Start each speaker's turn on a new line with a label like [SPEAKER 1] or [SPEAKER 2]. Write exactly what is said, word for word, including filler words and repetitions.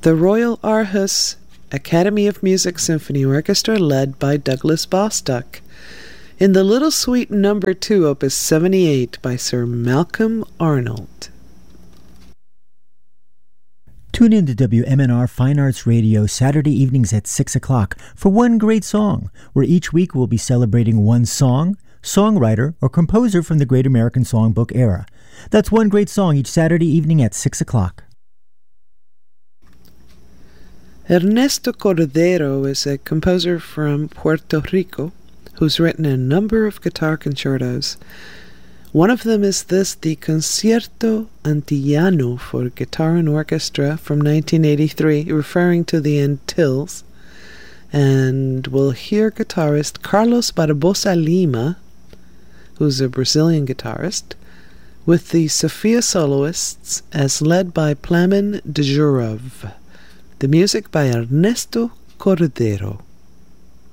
[SPEAKER 1] the Royal Aarhus Academy of Music Symphony Orchestra led by Douglas Bostock, in the Little Suite number two, opus seventy-eight by Sir Malcolm Arnold.
[SPEAKER 2] Tune in to W M N R Fine Arts Radio Saturday evenings at six o'clock for One Great Song, where each week we'll be celebrating one song, songwriter, or composer from the Great American Songbook era. That's One Great Song each Saturday evening at six o'clock.
[SPEAKER 1] Ernesto Cordero is a composer from Puerto Rico who's written a number of guitar concertos. One of them is this, the Concierto Antillano for Guitar and Orchestra from nineteen eighty-three, referring to the Antilles. And we'll hear guitarist Carlos Barbosa Lima, who's a Brazilian guitarist, with the Sofia soloists as led by Plamen Dejurov. The music by Ernesto Cordero.